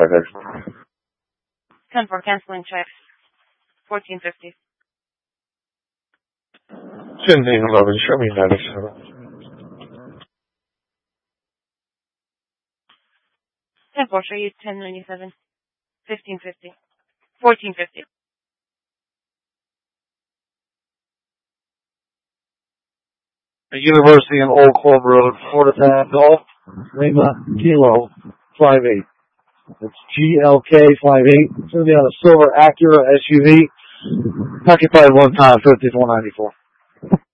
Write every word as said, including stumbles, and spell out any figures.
checker. ten four, canceling check. fourteen fifty. Sending eleven, show me ninety-seven. ten four, show you ten ninety-seven. fifteen fifty. fourteen fifty. University in Old Club Road, Florida Town Golf, Lima Kilo five eight. It's G L K five eight. It's going to be on a silver Acura S U V. Occupied one time, fifty-four ninety-four.